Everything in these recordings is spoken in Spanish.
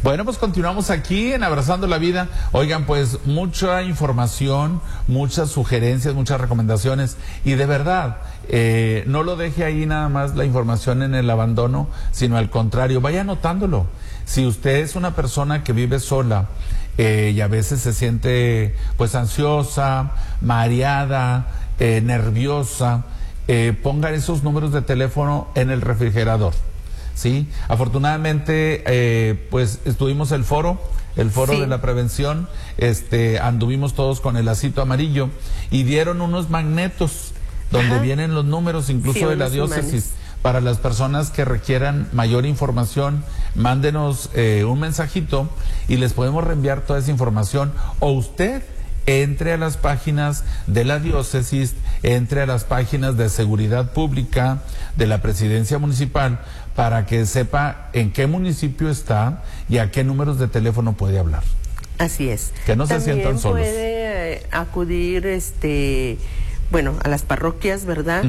Bueno, pues continuamos aquí en Abrazando la Vida. Oigan, pues mucha información, muchas sugerencias, muchas recomendaciones. Y de verdad, no lo deje ahí nada más la información en el abandono, sino al contrario, vaya anotándolo. Si usted es una persona que vive sola y a veces se siente pues ansiosa, mareada, nerviosa, ponga esos números de teléfono en el refrigerador. Sí, afortunadamente, pues estuvimos el foro sí, de la prevención, anduvimos todos con el lacito amarillo y dieron unos magnetos donde vienen los números, incluso sí, de la diócesis. Imanes. Para las personas que requieran mayor información, mándenos un mensajito y les podemos reenviar toda esa información, o usted entre a las páginas de la diócesis, entre a las páginas de seguridad pública de la presidencia municipal, para que sepa en qué municipio está y a qué números de teléfono puede hablar. Así es. Que no se sientan solos. También puede acudir, bueno, a las parroquias, ¿verdad?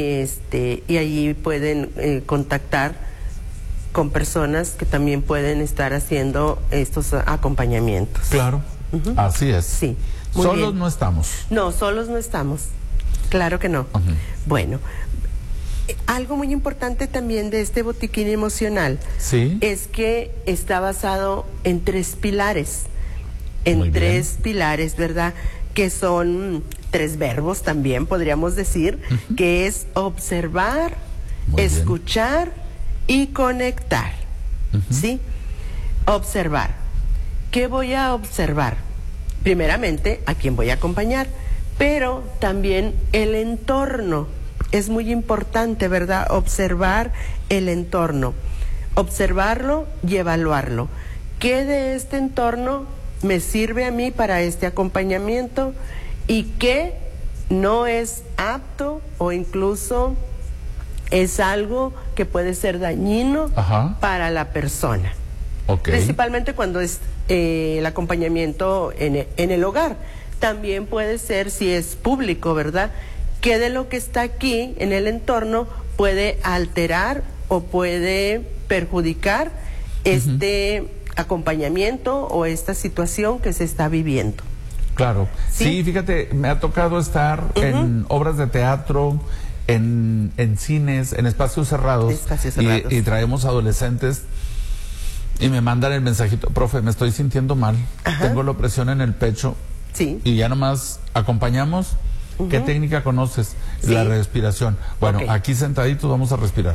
Y allí pueden contactar con personas que también pueden estar haciendo estos acompañamientos. Claro, así es. Sí. Solos no estamos. No, solos no estamos. Claro que no. Bueno, algo muy importante también de este botiquín emocional es que está basado en 3 pilares. En 3 pilares, ¿verdad? Que son 3 verbos también, podríamos decir, que es observar, escuchar y conectar. ¿Sí? Observar. ¿Qué voy a observar? Primeramente, a quién voy a acompañar, pero también el entorno. Es muy importante, ¿verdad? Observar el entorno, observarlo y evaluarlo. ¿Qué de este entorno me sirve a mí para este acompañamiento y qué no es apto o incluso es algo que puede ser dañino para la persona? Principalmente cuando es el acompañamiento en el hogar. También puede ser si es público, ¿verdad? ¿Qué de lo que está aquí en el entorno puede alterar o puede perjudicar este acompañamiento o esta situación que se está viviendo? Claro. Sí, fíjate, me ha tocado estar en obras de teatro, en cines, en espacios cerrados. Y traemos adolescentes y me mandan el mensajito: profe, me estoy sintiendo mal, tengo la opresión en el pecho. Y ya nomás acompañamos. ¿Qué técnica conoces? La respiración. Bueno, aquí sentaditos vamos a respirar.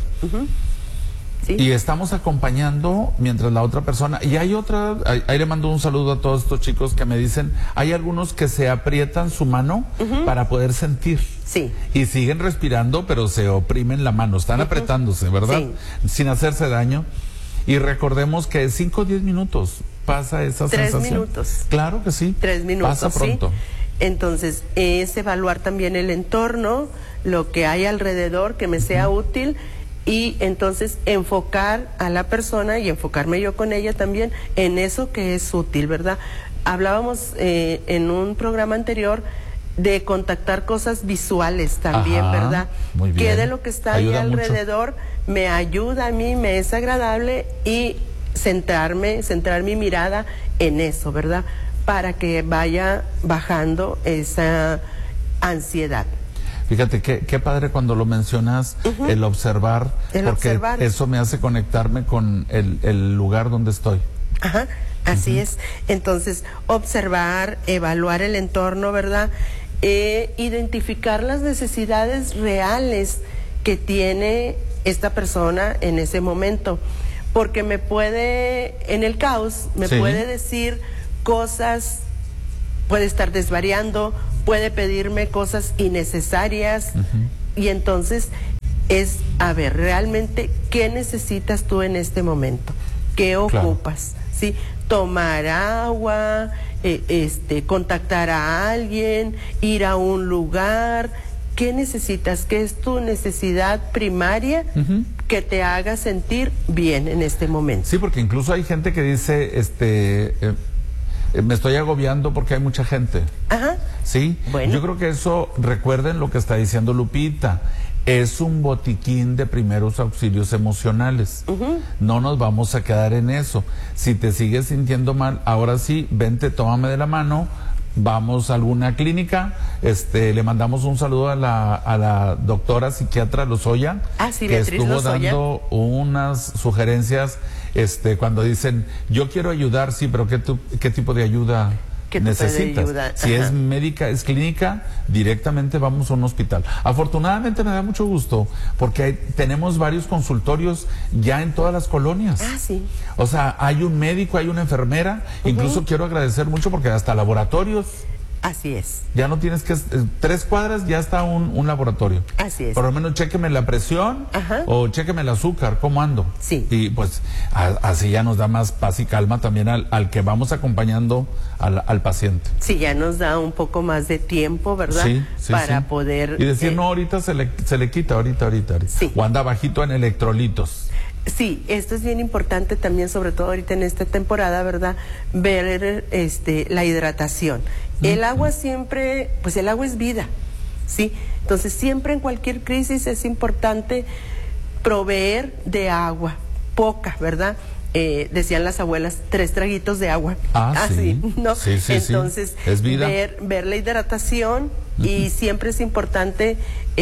Y estamos acompañando mientras la otra persona... Y hay otra... Ahí le mando un saludo a todos estos chicos que me dicen... Hay algunos que se aprietan su mano para poder sentir. Y siguen respirando, pero se oprimen la mano. Están apretándose, ¿verdad? Sin hacerse daño. Y recordemos que 5 o 10 minutos pasa esa sensación. 3 minutos. Claro que sí. 3 minutos, pasa pronto. Entonces, es evaluar también el entorno, lo que hay alrededor, que me sea útil, y entonces enfocar a la persona y enfocarme yo con ella también en eso que es útil, ¿verdad? Hablábamos en un programa anterior de contactar cosas visuales también, ¿verdad? Muy bien. Que de lo que está ahí alrededor me ayuda a mí, me es agradable, y centrar mi mirada en eso, ¿verdad? Para que vaya bajando esa ansiedad. Fíjate, qué padre cuando lo mencionas, el observar, porque eso me hace conectarme con el lugar donde estoy. Así es. Entonces, observar, evaluar el entorno, ¿verdad? Identificar las necesidades reales que tiene esta persona en ese momento, porque me puede, en el caos, me puede decir cosas, puede estar desvariando, puede pedirme cosas innecesarias, y entonces es, a ver, realmente, ¿qué necesitas tú en este momento? ¿Qué ocupas? ¿Sí? Tomar agua, contactar a alguien, ir a un lugar. ¿Qué necesitas? ¿Qué es tu necesidad primaria que te haga sentir bien en este momento? Sí, porque incluso hay gente que dice, me estoy agobiando porque hay mucha gente. Sí, bueno. Yo creo que eso, recuerden lo que está diciendo Lupita, es un botiquín de primeros auxilios emocionales. No nos vamos a quedar en eso. Si te sigues sintiendo mal, ahora sí, vente, tómame de la mano, vamos a alguna clínica, le mandamos un saludo a la doctora psiquiatra Lozoya, sí, que Beatriz estuvo Lozoya, dando unas sugerencias, cuando dicen, yo quiero ayudar, sí, pero ¿qué tipo de ayuda necesitas? Si es médica, es clínica, directamente vamos a un hospital. Afortunadamente me da mucho gusto porque tenemos varios consultorios ya en todas las colonias. Sí. O sea, hay un médico, hay una enfermera, incluso quiero agradecer mucho porque hasta laboratorios. Así es. Ya no tienes que... 3 cuadras ya está un laboratorio. Así es. Por lo menos chéqueme la presión o chéqueme el azúcar, ¿cómo ando? Sí. Y pues así ya nos da más paz y calma también al que vamos acompañando al paciente. Sí, ya nos da un poco más de tiempo, ¿verdad? Sí, para poder... Y decir, no, ahorita se le quita, ahorita. Sí. O anda bajito en electrolitos. Sí, esto es bien importante también, sobre todo ahorita en esta temporada, ¿verdad? Ver la hidratación. El agua siempre, pues el agua es vida, ¿sí? Entonces siempre en cualquier crisis es importante proveer de agua, poca, ¿verdad? Decían las abuelas, 3 traguitos de agua. Sí. ¿No? Sí, entonces, es vida. Ver la hidratación y siempre es importante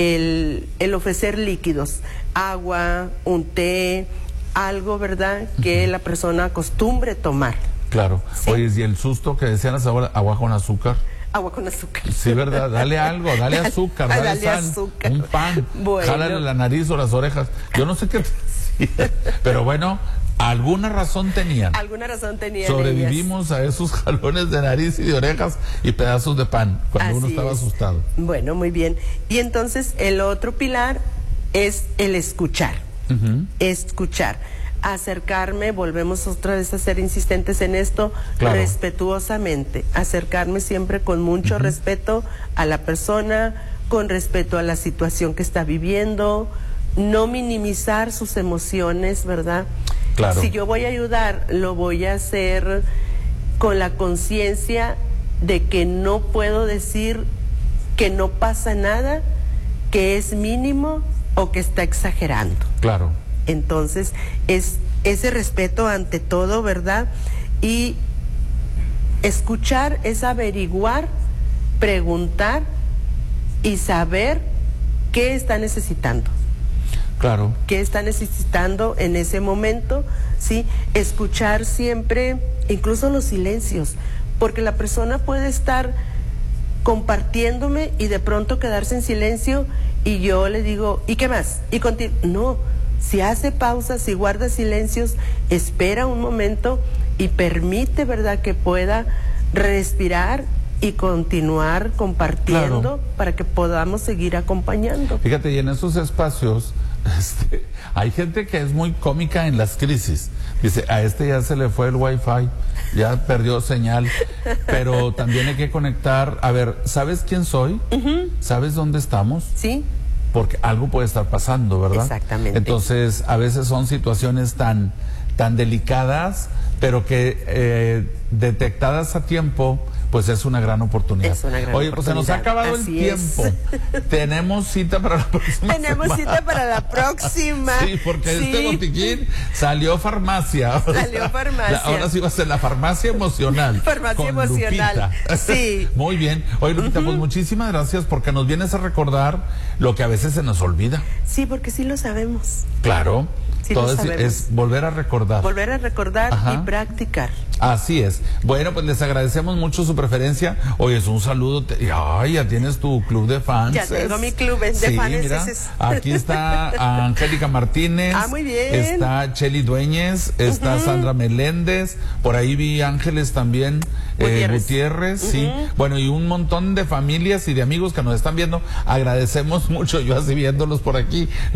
el ofrecer líquidos, agua, un té, algo, ¿verdad? Que la persona acostumbre tomar. Claro. ¿Sí? Oye, y el susto que decían las abuelas, agua con azúcar. Agua con azúcar. Sí, ¿verdad? Dale algo, dale azúcar, dale sal, azúcar. un pan, bueno. Jálale la nariz o las orejas. Yo no sé qué decía, pero bueno, alguna razón tenían. Alguna razón tenían. Sobrevivimos a esos jalones de nariz y de orejas y pedazos de pan cuando uno estaba asustado. Bueno, muy bien. Y entonces el otro pilar es el escuchar. Escuchar. Acercarme, volvemos otra vez a ser insistentes en esto, claro, respetuosamente, acercarme siempre con mucho respeto a la persona, con respeto a la situación que está viviendo, no minimizar sus emociones, ¿verdad? Claro. Si yo voy a ayudar, lo voy a hacer con la conciencia de que no puedo decir que no pasa nada, que es mínimo o que está exagerando. Claro. Entonces, es ese respeto ante todo, ¿verdad? Y escuchar es averiguar, preguntar y saber qué está necesitando. Claro. ¿Qué está necesitando en ese momento? ¿Sí? Escuchar siempre, incluso los silencios, porque la persona puede estar compartiéndome y de pronto quedarse en silencio y yo le digo, ¿y qué más? Y no. Si hace pausas, si guarda silencios, espera un momento y permite, ¿verdad?, que pueda respirar y continuar compartiendo, claro, para que podamos seguir acompañando. Fíjate, y en esos espacios hay gente que es muy cómica en las crisis. Dice, a ya se le fue el wifi, ya perdió señal, pero también hay que conectar. A ver, ¿sabes quién soy? ¿Sabes dónde estamos? Sí. Porque algo puede estar pasando, ¿verdad? Exactamente. Entonces, a veces son situaciones tan delicadas, pero que detectadas a tiempo, pues es una gran oportunidad. Es una gran oportunidad. Pues se nos ha acabado el tiempo. Tenemos cita para la próxima semana. Cita para la próxima. Sí, porque este botiquín salió farmacia. Salió farmacia. Ahora sí va a ser la farmacia emocional. Farmacia emocional. Lupita. Sí. Muy bien. Oye, Lupita, pues muchísimas gracias porque nos vienes a recordar lo que a veces se nos olvida. Sí, porque sí lo sabemos. Claro. Sí, todo es volver a recordar. Volver a recordar. Ajá. Y practicar. Así es. Bueno, pues les agradecemos mucho su preferencia. Oye, es un saludo. Ay, ya tienes tu club de fans. Ya tengo mi club de fans. Mira, aquí está Angélica Martínez. Muy bien. Está Cheli Dueñez. Está Sandra Meléndez. Por ahí vi Ángeles también. Gutiérrez, sí. Bueno, y un montón de familias y de amigos que nos están viendo. Agradecemos mucho. Yo así viéndolos por aquí.